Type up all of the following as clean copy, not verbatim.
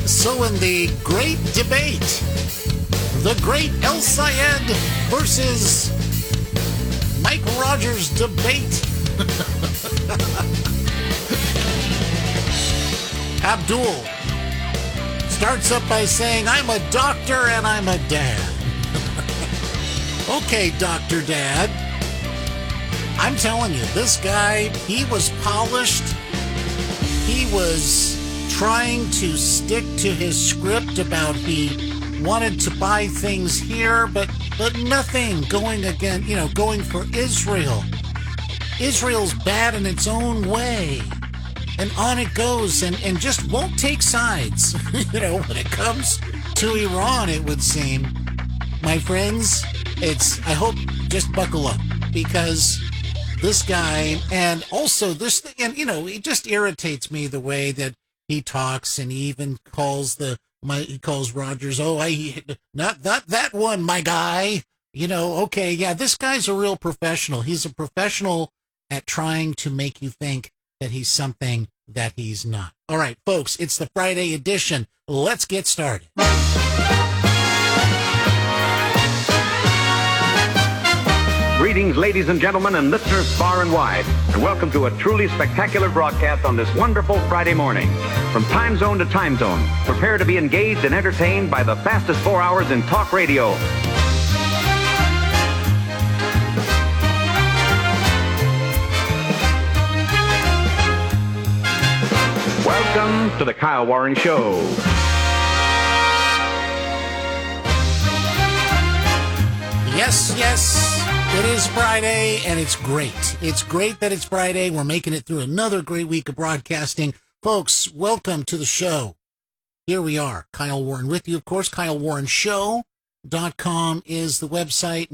So in the great debate, the great El Sayed versus Mike Rogers debate, Abdul starts up by saying, I'm a doctor and I'm a dad. Okay, Dr. Dad. I'm telling you, this guy, he was polished. He was trying to stick to his script about he wanted to buy things here, but nothing going for Israel. Israel's bad in its own way. And on it goes, and just won't take sides. When it comes to Iran, it would seem. My friends, I hope, just buckle up, because this guy, and also this thing, and it just irritates me the way that he talks, and he even calls Rogers, not that one, my guy. Okay, yeah, this guy's a real professional. He's a professional at trying to make you think that he's something that he's not. All right, folks, it's the Friday edition. Let's get started. Greetings, ladies and gentlemen, and listeners far and wide, and welcome to a truly spectacular broadcast on this wonderful Friday morning. From time zone to time zone, prepare to be engaged and entertained by the fastest 4 hours in talk radio. Welcome to the Kyle Warren Show. Yes, it is Friday, and it's great. It's great that it's Friday. We're making it through another great week of broadcasting. Folks, welcome to the show. Here we are, Kyle Warren with you. Of course, KyleWarrenShow.com is the website,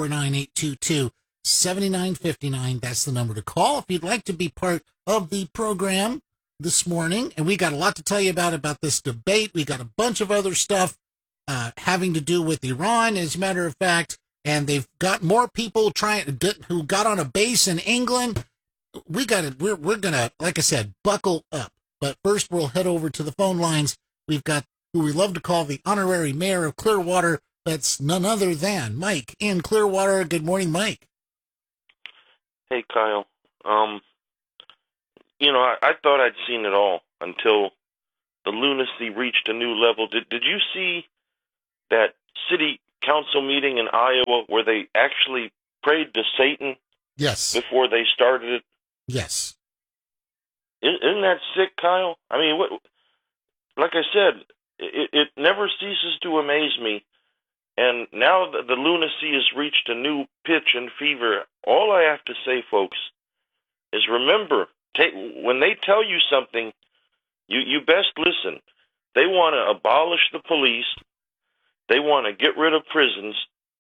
949-822-7959. That's the number to call if you'd like to be part of the program this morning. And we got a lot to tell you about this debate. We got a bunch of other stuff having to do with Iran, as a matter of fact. And they've got more people who got on a base in England. We're gonna, like I said, buckle up. But first, we'll head over to the phone lines. We've got who we love to call the honorary mayor of Clearwater. That's none other than Mike in Clearwater. Good morning, Mike. Hey, Kyle. I thought I'd seen it all until the lunacy reached a new level. Did you see that city council meeting in Iowa where they actually prayed to Satan? Yes. Before they started it? Yes. Isn't that sick, Kyle? I mean, like I said, it never ceases to amaze me. And now the lunacy has reached a new pitch and fever. All I have to say, folks, is remember, when they tell you something, you best listen. They want to abolish the police. They want to get rid of prisons.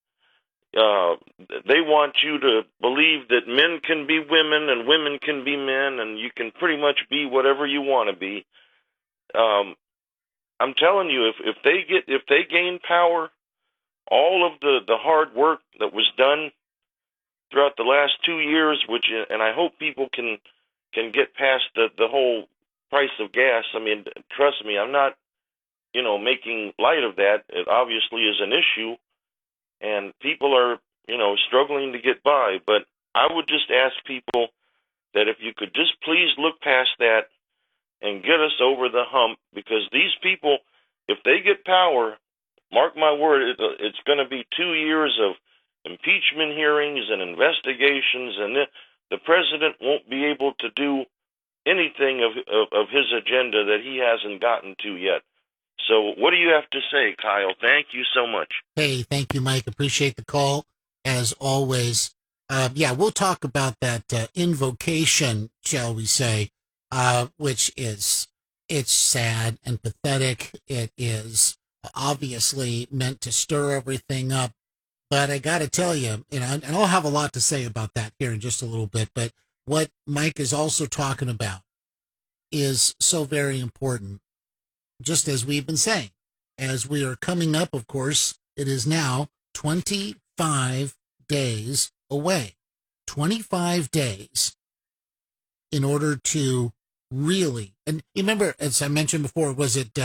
They want you to believe that men can be women and women can be men, and you can pretty much be whatever you want to be. I'm telling you, if they gain power, all of the hard work that was done throughout the last 2 years, and I hope people can get past the whole price of gas. I mean, trust me, I'm not making light of that. It obviously is an issue, and people are, struggling to get by. But I would just ask people that if you could just please look past that and get us over the hump, because these people, if they get power, mark my word, it's going to be 2 years of impeachment hearings and investigations, and the president won't be able to do anything of his agenda that he hasn't gotten to yet. So what do you have to say, Kyle? Thank you so much. Hey, thank you, Mike. Appreciate the call, as always. We'll talk about that invocation, shall we say, which it's sad and pathetic. It is obviously meant to stir everything up. But I got to tell you, and I'll have a lot to say about that here in just a little bit, but what Mike is also talking about is so very important. Just as we've been saying, as we are coming up, of course, it is now 25 days away. 25 days in order to really, and remember, as I mentioned before, was it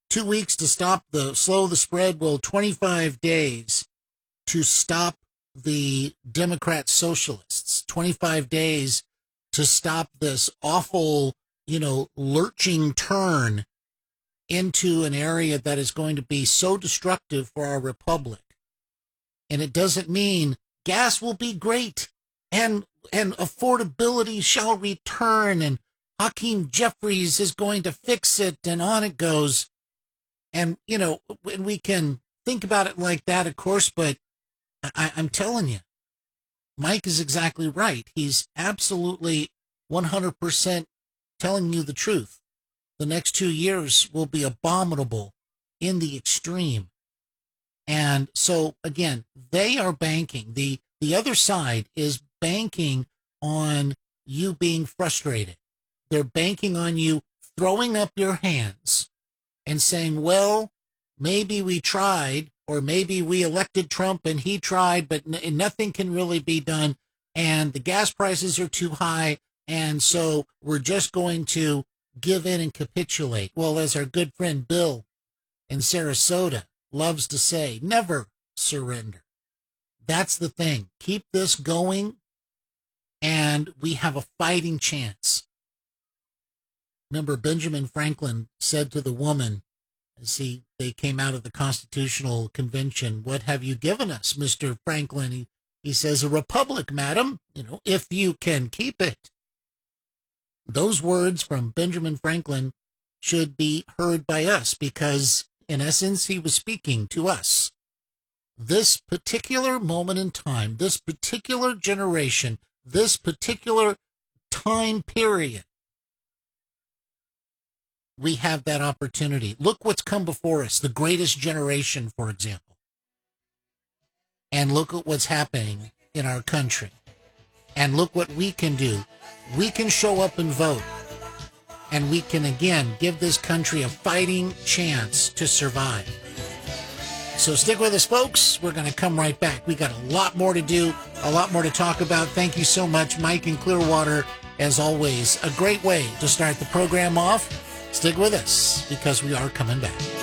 2 weeks to slow the spread. Well, 25 days to stop the Democrat socialists. 25 days to stop this awful, lurching turn into an area that is going to be so destructive for our republic. And it doesn't mean gas will be great and affordability shall return and Hakeem Jeffries is going to fix it, and on it goes. And, we can think about it like that, of course, but I'm telling you, Mike is exactly right. He's absolutely 100% telling you the truth. The next 2 years will be abominable in the extreme. And so, again, they are banking. The other side is banking on you being frustrated. They're banking on you throwing up your hands and saying, well, maybe we tried, or maybe we elected Trump and he tried, but nothing can really be done. And the gas prices are too high. And so we're just going to give in and capitulate. Well, as our good friend Bill in Sarasota loves to say, never surrender. That's the thing. Keep this going, and we have a fighting chance. Remember, Benjamin Franklin said to the woman, as they came out of the Constitutional Convention, what have you given us, Mr. Franklin? He says, a republic, madam, if you can keep it. Those words from Benjamin Franklin should be heard by us because, in essence, he was speaking to us. This particular moment in time, this particular generation, this particular time period, we have that opportunity. Look what's come before us, the greatest generation, for example. And look at what's happening in our country. And look what we can do. We can show up and vote. And we can, again, give this country a fighting chance to survive. So stick with us, folks. We're going to come right back. We got a lot more to do, a lot more to talk about. Thank you so much, Mike in Clearwater. As always, a great way to start the program off. Stick with us because we are coming back.